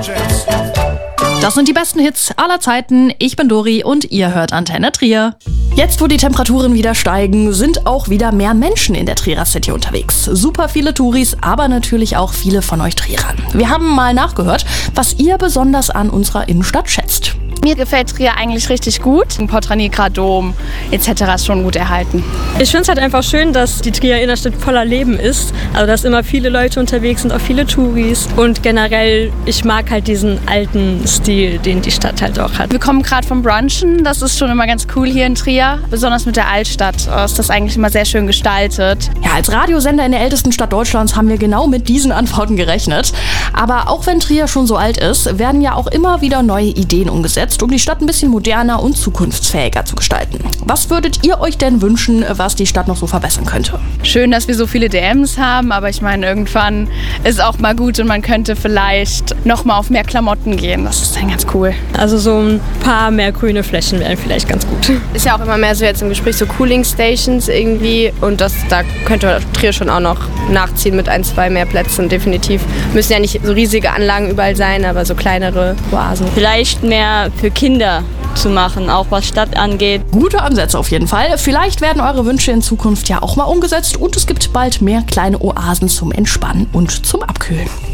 Das sind die besten Hits aller Zeiten. Ich bin Dori und ihr hört Antenne Trier. Jetzt, wo die Temperaturen wieder steigen, sind auch wieder mehr Menschen in der Trierer City unterwegs. Super viele Touris, aber natürlich auch viele von euch Trierern. Wir haben mal nachgehört, was ihr besonders an unserer Innenstadt schätzt. Mir gefällt Trier eigentlich richtig gut. Porta Nigra Dom etc. ist schon gut erhalten. Ich finde es halt einfach schön, dass die Trierer Innenstadt voller Leben ist. Also dass immer viele Leute unterwegs sind, auch viele Touris. Und generell, ich mag halt diesen alten Stil, den die Stadt halt auch hat. Wir kommen gerade vom Brunchen. Das ist schon immer ganz cool hier in Trier. Besonders mit der Altstadt ist das eigentlich immer sehr schön gestaltet. Ja, als Radiosender in der ältesten Stadt Deutschlands haben wir genau mit diesen Antworten gerechnet. Aber auch wenn Trier schon so alt ist, werden ja auch immer wieder neue Ideen umgesetzt, um die Stadt ein bisschen moderner und zukunftsfähiger zu gestalten. Was würdet ihr euch denn wünschen, was die Stadt noch so verbessern könnte? Schön, dass wir so viele DMs haben, aber ich meine, irgendwann ist auch mal gut und man könnte vielleicht noch mal auf mehr Klamotten gehen. Das ist dann ganz cool. Also so ein paar mehr grüne Flächen wären vielleicht ganz gut. Ist ja auch immer mehr so jetzt im Gespräch, so Cooling Stations irgendwie, und da könnte Trier schon auch noch nachziehen mit 1, 2 mehr Plätzen, definitiv. Müssen ja nicht so riesige Anlagen überall sein, aber so kleinere Oasen. Vielleicht mehr für Kinder zu machen, auch was Stadt angeht. Gute Ansätze auf jeden Fall. Vielleicht werden eure Wünsche in Zukunft ja auch mal umgesetzt und es gibt bald mehr kleine Oasen zum Entspannen und zum Abkühlen.